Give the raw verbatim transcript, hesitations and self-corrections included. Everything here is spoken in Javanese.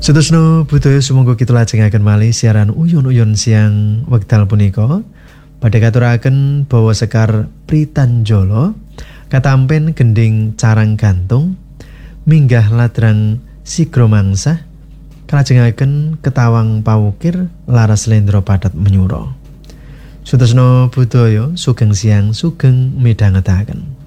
Sedherek budaya sumangga kita lajengaken malih siaran uyun-uyun siang wekdal punika badhe katuraken bawa sekar Pritanjala katampen gending carang gantung minggah ladrang sigra mangsah kalajengaken ketawang pawukir laras lendra padat menyura. Sedherek budaya sugeng siang sugeng midhangetaken.